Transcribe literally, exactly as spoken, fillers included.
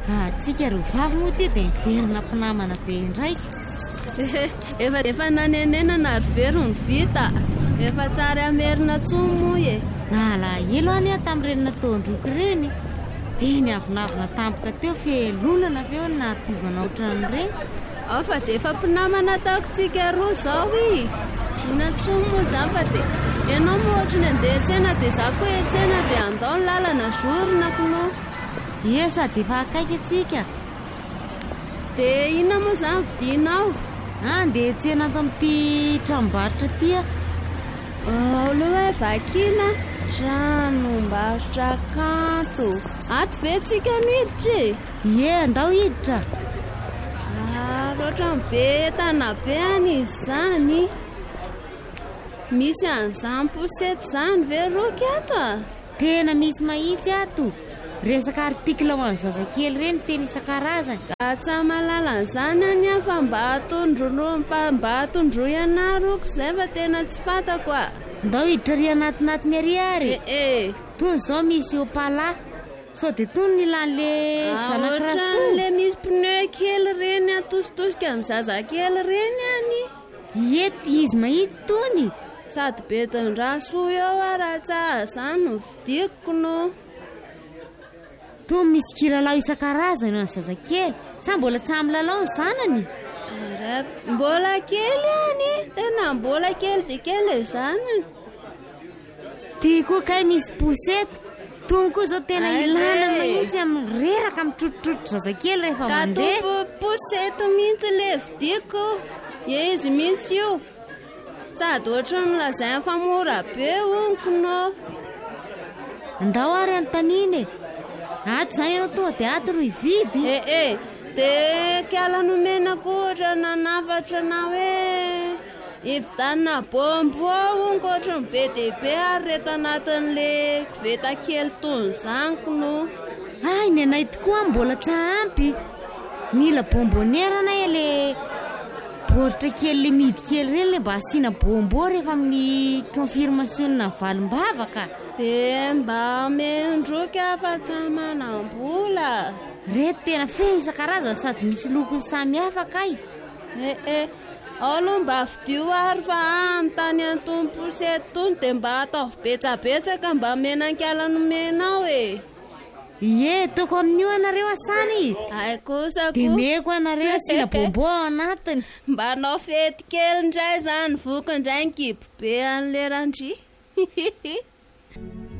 Atsika ro vavy moa ty dia miverina mpinamana be indraiky. Efa efa nanenena na rivero ny vita. Efa tsara amerina tsomo moa e. Nalahelo any aho tamin'ireny nataondroky ireny. Dia niavinavina tampoka teo felonana feo nampivana ohatran'ireny. Ao fa dia efa mpinamana taoko tsika roa zao i. Ina tsomo moa zao fa dia ianao moa ohatrany andeha tsena dia za koa etsena dia andao ny lalana zorona kono. Ie sady efa akaiky atsika. Dia ina moa zany vidinao? Andeha tsena tamin'ity tranombarotra ty a. Aloha hoe vakina tranombarotra kanto. Ato ve tsika no hiditra e? Ie andao hiditra. Ohatrany be entana be any izy zany. Misy an'izany posety zany ve roky ato a? Tena misy mahitsy ato. Resaka artikla ho an'ny zazakely ireny teny isan-karazany. Da tsy malala an'izany any aho fa mba atondro mba atondro ianaroko izay fa tena tsy fantako a. Ndao hiditra ry anatinatiny ary ary. Eh tony zao misy opala. Sao dia tony nilan'le zanakirasoa. Ohatran'le misy pneu kely reny atositosika amin'ny zazakely reny any. Ie izy mahitsy tony. Sady betin-drasoa eo araha tsara zany no vidiko no. Tony misy kilalao isan-karazany amin'ny zazakely. Sa mbola tsy amin'ny lalao ny zanany? Tsara mbola kely any. Tena mbola kely dia kely e zanany. Ty koa kay misy posety. Tony koa zao tena ilana mahitsy amin'ny reraka amin'ny trotrotrotro zazakely rehefa mandeha. Ka to posety mihitsy le vidiko. Ie izy mihitsy io. Sady ohatrany lazainy fa mora be onko no. Andao ary antaniny e. Ato zany ianao tonga dia ato ro hividy. Eh eh dia kiala nomenako ohatra nanafatra na hoe hividanina bombo onko ohatrany be dia be ary reto anatin'le koveta kely tony zany kono. Ay ny anay tokoa mbola tsy ampy. Mila bomboniera na le baoritra kely le midy kely ireny le mba asiana bombo rehefa amin'ny confirmation na valim-bavaka. Dia mba mendroky afa tsy manam-bola. Reto tena feno isan-karazany sady misy lokony samihafa kay. Eh eh aloha mba vidio ary fa amin'ny antony posety tony dia mba ataovy betsabetsaka mba menan-kiala nomenao e. Ie toko amin'io anareo asany. Ay kosa ko. Dia meko anareo asiana bombo ao anatiny. Mba anao fety kely indray zany voko indray ny kibo be an'le randry.